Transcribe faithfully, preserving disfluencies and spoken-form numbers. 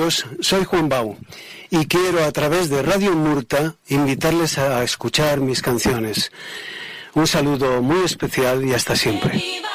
amigos, soy Juan Bau y quiero a través de Radio Murta invitarles a escuchar mis canciones. Un saludo muy especial y hasta siempre.